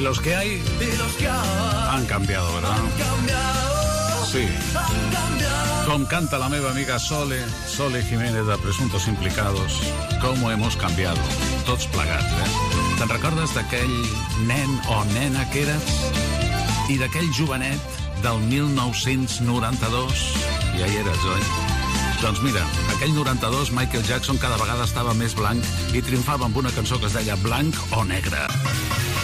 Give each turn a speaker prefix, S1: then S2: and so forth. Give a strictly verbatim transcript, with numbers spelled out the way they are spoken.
S1: los que hay
S2: Y los que hay
S1: han cambiado, ¿verdad?
S2: han cambiado.
S1: Sí.
S2: Han cambiado.
S1: Com canta la meva amiga Sole, Sole Jiménez de Presuntos Implicados, com hemos cambiado, tots plegats, eh? Te'n recordes d'aquell nen o nena que eres? I d'aquell jovenet del mil nou-cents noranta-dos? Ja hi eres, oi? Doncs mira, aquell noranta-dos Michael Jackson cada vegada estava més blanc i triomfava amb una cançó que es deia Blanc o Negre.